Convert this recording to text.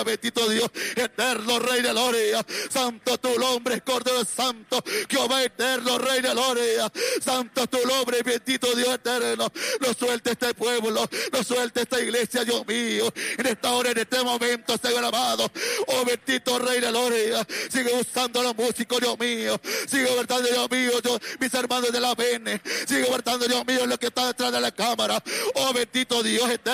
Bendito Dios, eterno Rey de gloria. Santo tu nombre, Cordero Santo, Jehová eterno, Rey de gloria. Santo tu nombre, bendito Dios eterno. No suelte este pueblo, no suelte esta iglesia, Dios mío. En esta hora, en este momento, Señor amado. Oh, bendito Rey de gloria. Sigue usando los músicos, Dios mío. Sigue obertando, Dios mío, mis hermanos de la pene. Sigue obertando, Dios mío, los que están detrás de la cámara. Oh, bendito Dios eterno.